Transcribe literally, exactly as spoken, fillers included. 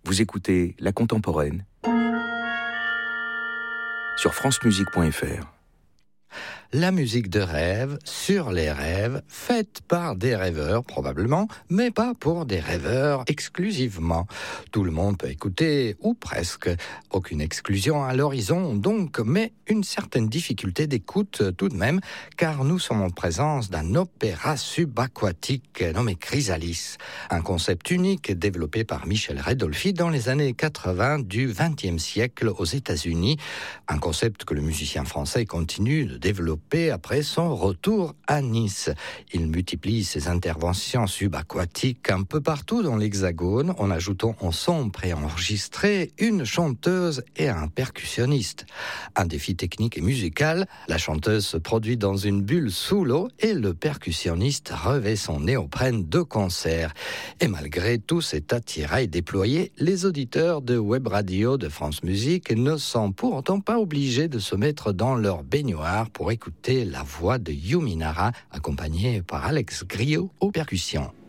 Vous écoutez La Contemporaine sur francemusique point f r. La musique de rêve, sur les rêves, faite par des rêveurs probablement, mais pas pour des rêveurs exclusivement. Tout le monde peut écouter, ou presque. Aucune exclusion à l'horizon donc, mais une certaine difficulté d'écoute tout de même, car nous sommes en présence d'un opéra subaquatique nommé Chrysalis. Un concept unique développé par Michel Redolfi dans les années quatre-vingts du vingtième siècle aux États-Unis. Un concept que le musicien français continue de développer après son retour à Nice. Il multiplie ses interventions subaquatiques un peu partout dans l'Hexagone en ajoutant en son préenregistré une chanteuse et un percussionniste. Un défi technique et musical, la chanteuse se produit dans une bulle sous l'eau et le percussionniste revêt son néoprène de concert. Et malgré tout cet attirail déployé, les auditeurs de Web Radio de France Musique ne sont pourtant pas obligés de se mettre dans leur baignoire pour écouter la voix de Yumi Nara, accompagnée par Alex Griot aux percussions.